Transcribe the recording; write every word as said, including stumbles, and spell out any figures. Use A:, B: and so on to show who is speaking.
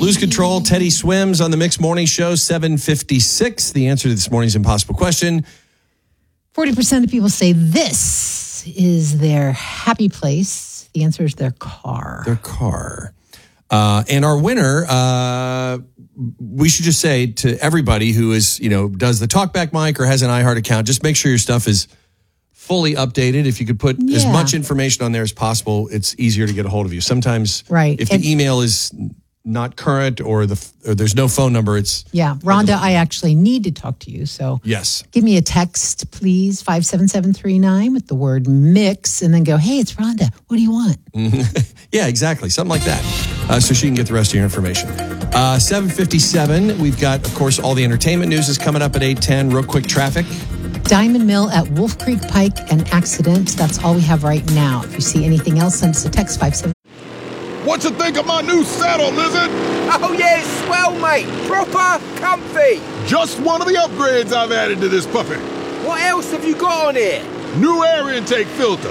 A: Lose Control, Teddy Swims on the Mixed Morning Show, seven fifty-six. The answer to this morning's impossible question.
B: forty percent of people say this is their happy place. The answer is their car.
A: Their car. Uh, and our winner, uh, we should just say to everybody who is, you know, does the Talkback mic or has an iHeart account, just make sure your stuff is fully updated. If you could put yeah. as much information on there as possible, it's easier to get a hold of you. Sometimes
B: right.
A: if
B: and,
A: the email is not current or the or there's no phone number, it's...
B: Yeah, Rhonda, I actually need to talk to you. So
A: yes,
B: give me a text, please, five seven seven three nine with the word mix, and then go, hey, it's Rhonda. What do you want?
A: Yeah, exactly. Something like that. Uh, so she can get the rest of your information. Uh, seven fifty-seven, we've got, of course, all the entertainment news is coming up at eight ten. Real quick traffic.
B: Diamond Mill at Wolf Creek Pike, an accident. That's all we have right now. If you see anything else, send us a text, five seven.
C: What you think of my new saddle, Lizard?
D: Oh, yeah, it's swell, mate. Proper comfy.
C: Just one of the upgrades I've added to this puppy.
D: What else have you got on here?
C: New air intake filter.